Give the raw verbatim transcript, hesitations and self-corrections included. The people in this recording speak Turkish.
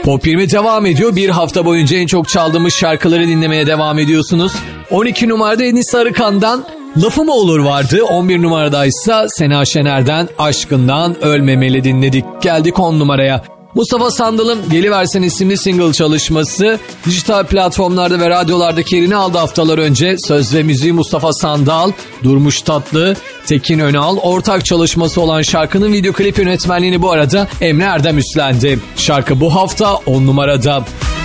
Top yirmi devam ediyor. Bir hafta boyunca en çok çaldığımız şarkıları dinlemeye devam ediyorsunuz. on iki numarada Enis Arıkan'dan Lafı mı olur vardı. on bir numaradaysa Sena Şener'den Aşkından Ölmemeli dinledik. Geldik on numaraya. Mustafa Sandal'ın Geliversen isimli single çalışması dijital platformlarda ve radyolardaki yerini aldı haftalar önce. Söz ve müziği Mustafa Sandal, Durmuş Tatlı, Tekin Önal ortak çalışması olan şarkının video klip yönetmenliğini bu arada Emre Erdem üstlendi. Şarkı bu hafta on numarada.